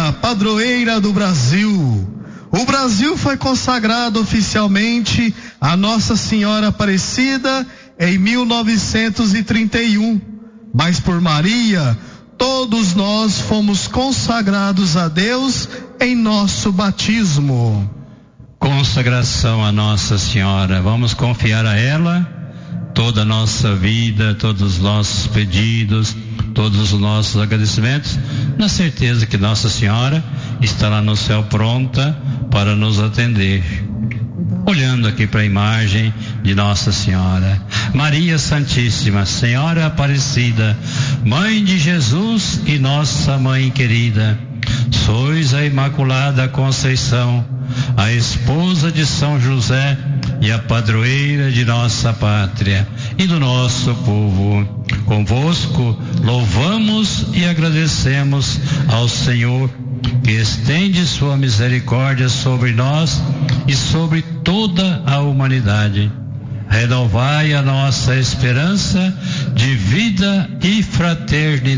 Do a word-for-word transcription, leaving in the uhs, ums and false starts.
Maria, padroeira do Brasil. O Brasil foi consagrado oficialmente a Nossa Senhora Aparecida em mil novecentos e trinta e um, mas por Maria, todos nós fomos consagrados a Deus em nosso batismo. Consagração a Nossa Senhora. Vamos confiar a ela toda a nossa vida, todos os nossos pedidos, todos os nossos agradecimentos, na certeza que Nossa Senhora está lá no céu pronta para nos atender. Olhando aqui para a imagem de Nossa Senhora. Maria Santíssima, Senhora Aparecida, Mãe de Jesus e nossa Mãe querida, sois a Imaculada Conceição, a esposa de São José e a padroeira de nossa pátria e do nosso povo. Convosco louvamos e agradecemos ao Senhor, que estende sua misericórdia sobre nós e sobre toda a humanidade. Renovai a nossa esperança de vida e fraternidade.